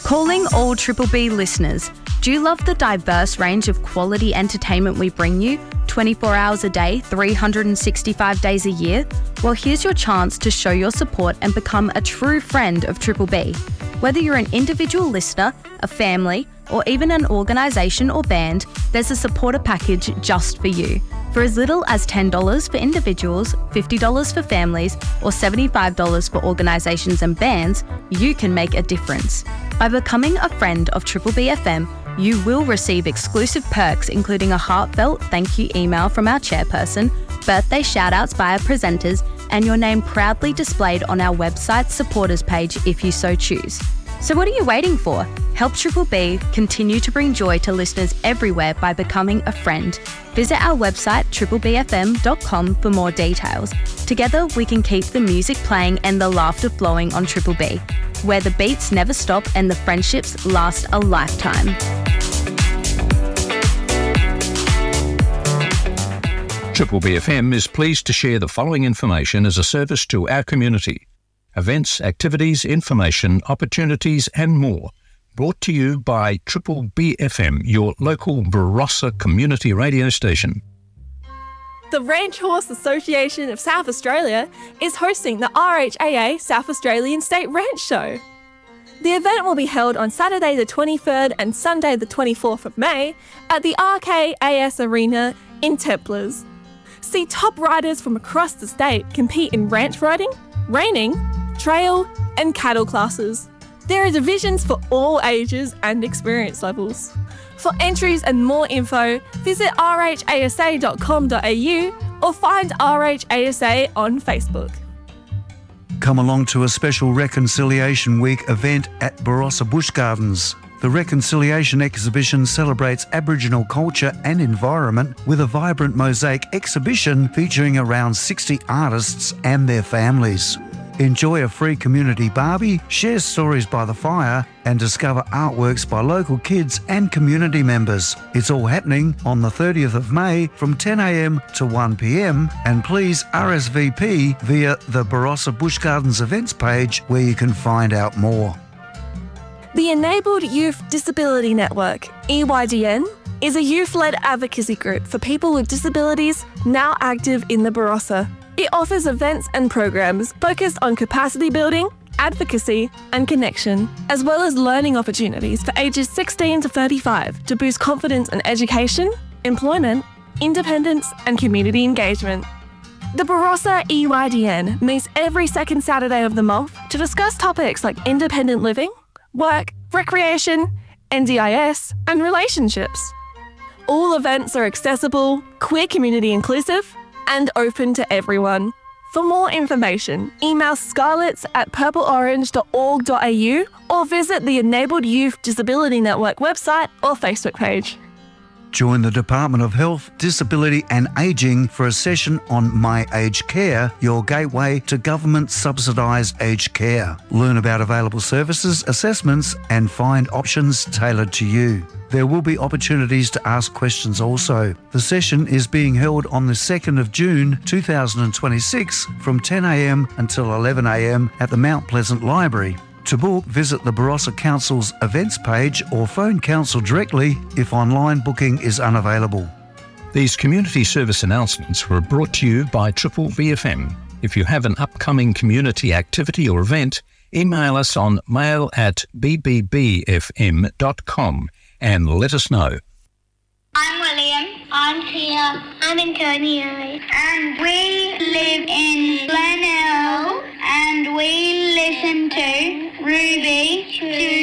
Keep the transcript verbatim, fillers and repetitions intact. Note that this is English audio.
Calling all Triple B listeners. Do you love the diverse range of quality entertainment we bring you, twenty-four hours a day, three hundred sixty-five days a year? Well, here's your chance to show your support and become a true friend of Triple B. Whether you're an individual listener, a family, or even an organisation or band, there's a supporter package just for you. For as little as ten dollars for individuals, fifty dollars for families, or seventy-five dollars for organisations and bands, you can make a difference. By becoming a friend of Triple B F M, you will receive exclusive perks including a heartfelt thank you email from our chairperson, birthday shout-outs by our presenters, and your name proudly displayed on our website's supporters page if you so choose. So what are you waiting for? Help Triple B continue to bring joy to listeners everywhere by becoming a friend. Visit our website triple b f m dot com for more details. Together we can keep the music playing and the laughter flowing on Triple B, where the beats never stop and the friendships last a lifetime. Triple B F M is pleased to share the following information as a service to our community. Events, activities, information, opportunities and more. Brought to you by Triple B F M, your local Barossa community radio station. The Ranch Horse Association of South Australia is hosting the R H A A South Australian State Ranch Show. The event will be held on Saturday the twenty-third and Sunday the twenty-fourth of May at the R K A S Arena in Templars. See top riders from across the state compete in ranch riding, reining, trail and cattle classes. There are divisions for all ages and experience levels. For entries and more info, visit r h a s a dot com dot a u or find R H A S A on Facebook. Come along to a special Reconciliation Week event at Barossa Bush Gardens. The Reconciliation exhibition celebrates Aboriginal culture and environment with a vibrant mosaic exhibition featuring around sixty artists and their families. Enjoy a free community barbie, share stories by the fire, and discover artworks by local kids and community members. It's all happening on the thirtieth of May from ten a m to one p m, and please R S V P via the Barossa Bush Gardens events page where you can find out more. The Enabled Youth Disability Network, E Y D N, is a youth-led advocacy group for people with disabilities now active in the Barossa. It offers events and programs focused on capacity building, advocacy and connection, as well as learning opportunities for ages sixteen to thirty-five to boost confidence in education, employment, independence and community engagement. The Barossa E Y D N meets every second Saturday of the month to discuss topics like independent living, work, recreation, N D I S and relationships. All events are accessible, queer community inclusive and open to everyone. For more information, email scarlets at purple orange dot org dot a u or visit the Enabled Youth Disability Network website or Facebook page. Join the Department of Health, Disability and Ageing for a session on My Aged Care, your gateway to government subsidised aged care. Learn about available services, assessments and find options tailored to you. There will be opportunities to ask questions also. The session is being held on the second of June two thousand twenty-six from ten a m until eleven a m at the Mount Pleasant Library. To book, visit the Barossa Council's events page or phone council directly if online booking is unavailable. These community service announcements were brought to you by Triple B F M. If you have an upcoming community activity or event, email us on mail at b b b f m dot com and let us know. I'm William. I'm Tia. I'm Antonio. And we live in Glenelg and we listen to Ruby